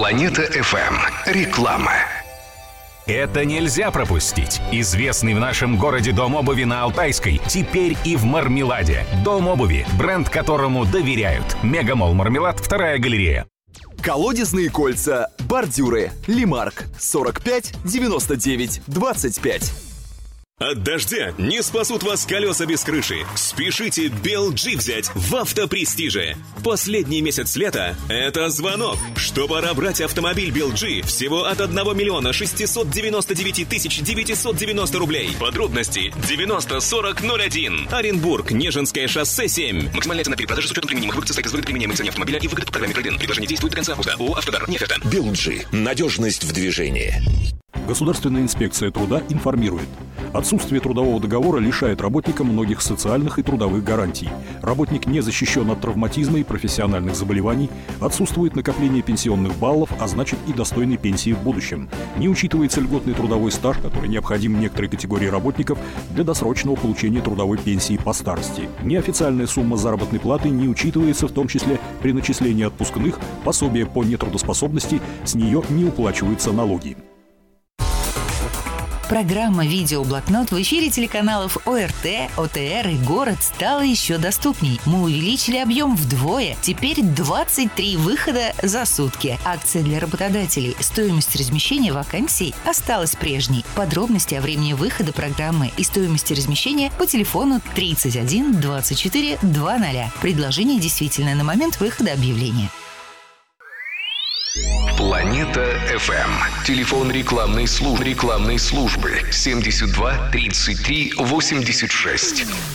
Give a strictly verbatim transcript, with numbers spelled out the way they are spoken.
Планета эф эм. Реклама. Это нельзя пропустить. Известный в нашем городе дом обуви на Алтайской теперь и в Мармеладе. Дом обуви, бренд которому доверяют. Мегамолл Мармелад, вторая галерея. Колодезные кольца, бордюры, Лимарк, сорок пять девяносто девять двадцать пять. От дождя не спасут вас колеса без крыши. Спешите БелДЖ взять в Автопрестиже. Последний месяц лета – это звонок, что пора брать автомобиль БелДЖ всего от одного миллиона шестисот девяноста девяти тысяч девятисот девяносто рублей. Подробности девяносто сорок ноль один. Оренбург, Нежинское шоссе семь. Максимальная цена перепродажи с учетом применимых выгод состоит из выгод применяемой цене автомобиля и выгод по программе трейд-ин. Предложение действует до конца августа. ООО «Автодар». Не оферта. БелДЖ. Надежность в движении. Государственная инспекция труда информирует. Отсутствие трудового договора лишает работника многих социальных и трудовых гарантий. Работник не защищен от травматизма и профессиональных заболеваний, отсутствует накопление пенсионных баллов, а значит и достойной пенсии в будущем. Не учитывается льготный трудовой стаж, который необходим некоторой категории работников для досрочного получения трудовой пенсии по старости. Неофициальная сумма заработной платы не учитывается, в том числе при начислении отпускных, пособия по нетрудоспособности, с нее не уплачиваются налоги. Программа «Видеоблокнот» в эфире телеканалов ОРТ, ОТР и «Город» стала еще доступней. Мы увеличили объем вдвое. Теперь двадцать три выхода за сутки. Акция для работодателей. Стоимость размещения вакансий осталась прежней. Подробности о времени выхода программы и стоимости размещения по телефону тридцать один двадцать четыре двадцать. Предложение действительно на момент выхода объявления. Планета эф эм. Телефон рекламной службы. Рекламной службы семьдесят два тридцать три восемьдесят шесть.